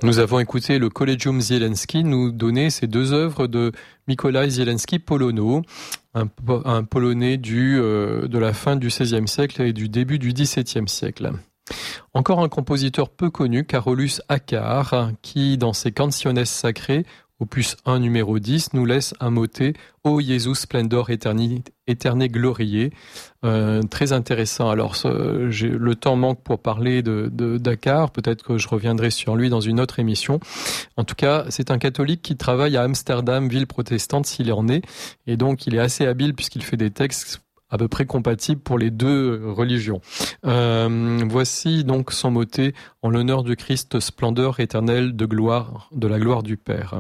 Nous avons écouté le Collegium Zielinski nous donner ces deux œuvres de Mikołaj Zielinski Polono, un Polonais de la fin du XVIe siècle et du début du XVIIe siècle. Encore un compositeur peu connu, Carolus Akar, qui dans ses Canciones sacrées, opus 1 numéro 10, nous laisse un motet « O Jesus splendor eterne gloriae », très intéressant. Alors, le temps manque pour parler d'Akar, peut-être que je reviendrai sur lui dans une autre émission. En tout cas, c'est un catholique qui travaille à Amsterdam, ville protestante s'il en est, et donc il est assez habile puisqu'il fait des textes à peu près compatibles pour les deux religions. Voici donc son motet « En l'honneur du Christ, splendeur éternelle de la gloire du Père ».